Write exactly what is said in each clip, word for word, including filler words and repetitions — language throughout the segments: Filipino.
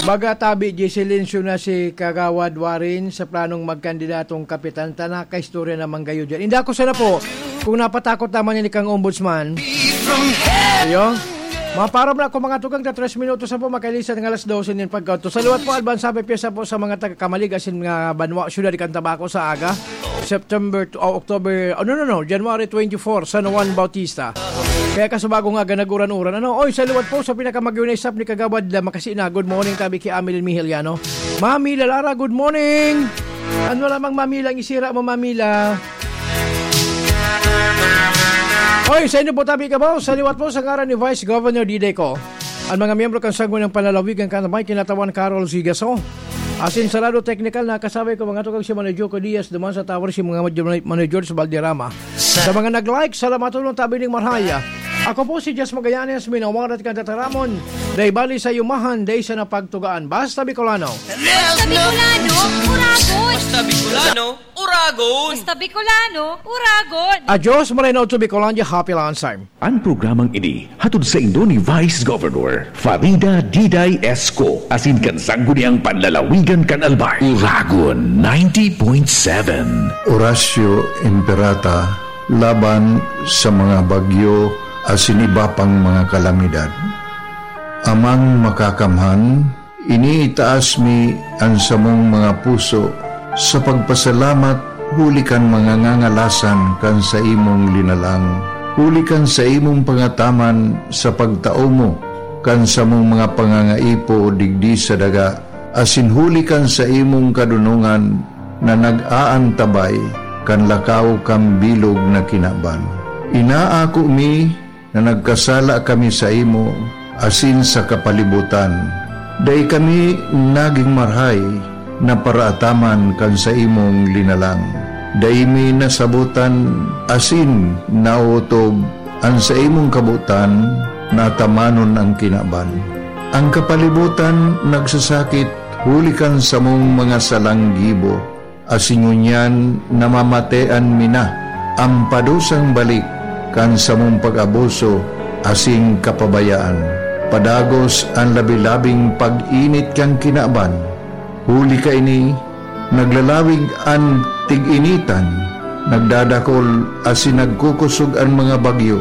Bagatabi, Giselinsyo na si Kagawad Warin sa planong magkandidatong kapitan. Tanaka istorya naman kayo dyan. Hindi ako sana po, kung napatakot naman yan ikang ombudsman. Ayo, maparam na ako mga tugang na tres minutos na po makailisan ng alas dose din pagkauto. Saluat po, Alban, sabi piyesa po sa mga taga-Kamalig asin nga Banwa, syudad ikan Tabako sa aga. September to oh, October, oh no no no, January twenty-fourth, San Juan Bautista. Kaya kasabago nga ganaguran-uran. Ano, oy, saluat po sa pinakamagyunaysap ni Kagawad na makasina. Good morning tabi kay Amil Mihiliano. Mami Lalara, good morning. Ano lamang Mamila, isira mo Mamila. Oy, sa inyo po tabi ka ba? Saluat po sa ngaran ni Vice Governor Dideco. Ang mga miyembro kang sagwa ng palalawigan ka naman kinatawan Carol Zigaso. Asin sarado technical na kasabay ko mga tukang si Manager ko Diaz duman sa tower si mga manager sa Valderrama. Sa mga nag-like, salamat tulong tabi ng Marhaya. Ako po si Jess Magallanes, minawarat ka tataramon. Day bali sa yumahan, day sa napagtugaan. Basta Bicolano. Basta Bicolano, Uragon. Basta Bicolano, Uragon. Basta Bicolano, Uragon. Adios, Moreno to Bicolandia, happy lunch time. Ang programang ini, hatod sa indo ni Vice Governor Farida Diday Esco. Asin kan sangguniang panlalawigan kan Albay. Uragon ninety point seven. Horacio Imperata, laban sa mga bagyo asin iba pang mga kalamidad. Amang makakamhan, iniitaas mi ang samong mga puso sa pagpasalamat hulikan mga ngangalasan kan sa imong linalang. Hulikan sa imong pangataman sa pagtao mo kan sa mong mga pangangaipo digdi sa daga. Asin hulikan sa imong kadunungan na nag-aantabay kan lakaw kang bilog na kinaban. Inaako mi na nagkasala kami sa imo asin sa kapalibutan. Day kami naging marhay na paraataman kan sa imong linalang. Day mi nasabutan asin nautob ang sa imong kabutan na tamanon ang kinaban. Ang kapalibutan nagsasakit hulikan sa mong mga salanggibo. Asin ngunyan namamatean mina ang padusang balik kan sa mong pag-abuso asing kapabayaan. Padagos ang labi-labing pag-init kang kinaban. Huli ka ini, naglalawig ang tig-initan, nagdadakol asin nagkukusog ang mga bagyo.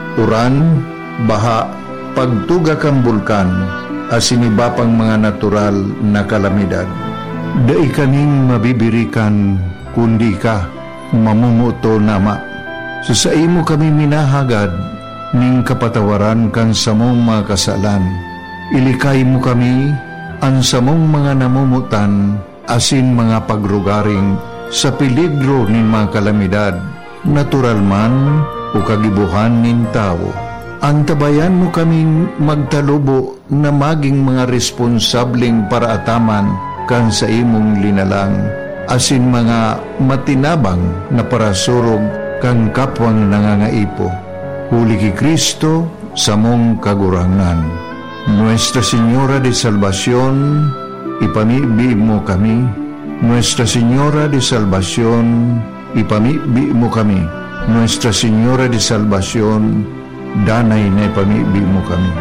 Uran, baha, pagtuga kang bulkan, asin iba pang mga natural na kalamidad. Dai kaning mabibirikan, kundi ka, mamumuto nama. So sa imo kami minahagad, ning kapatawaran kan sa mong mga kasalan. Ilikay mo kami, ang sa mong mga namumutan, asin mga pagrugaring, sa peligro nin mga kalamidad, natural man o kagibuhan nin tao. Antabayan mo kaming magtalubo na maging mga responsableng paraataman kan sa imong linalang, asin mga matinabang na parasurog kang kapwang nangangaipo. Huli ki Kristo sa mong kagurangan. Nuestra Señora de Salvación, ipamibi mo kami. Nuestra Señora de Salvación, ipamibi mo kami. Nuestra Señora de Salvación, danay na ipamibi mo kami.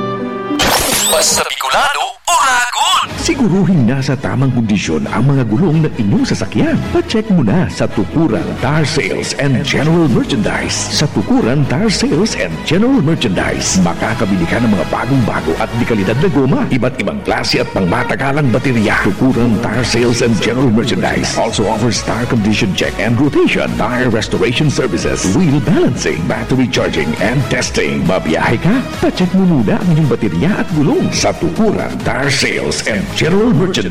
Basta Bicolano, Uragon. Siguruhin na sa tamang kondisyon ang mga gulong ng inyong sasakyan. Pa-check mo na sa Tukuran Tire Sales and General Merchandise. Sa Tukuran Tire Sales and General Merchandise, makakabili ka ng mga bagong-bago at di kalidad na goma, iba't ibang klase at pangmatagalang baterya. Tukuran Tire Sales and General Merchandise also offers tire condition check and rotation, tire restoration services, wheel balancing, battery charging, and testing. Babiyahe ka? Pa-check mo muna ang inyong baterya at gulong sa Tukuran Tire Sales and General Merchandise.